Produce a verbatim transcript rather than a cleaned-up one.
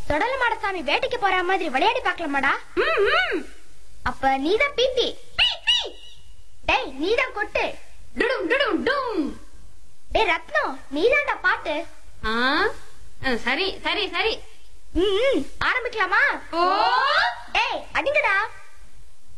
தொடல மாடசாமி வேட்டைக்கு போற மாதிரி விளையாடி பாக்கலாமாடா? அப்ப நீதான் பீப்பி. டேய் நீதான் கொட்டு. டுடும் டுடும் டும். டேய் ரத்னம் நீதான்டா பாட்டு. சரி சரி சரி ஆரம்பிக்கலாமா? டேய் அடிங்கடா.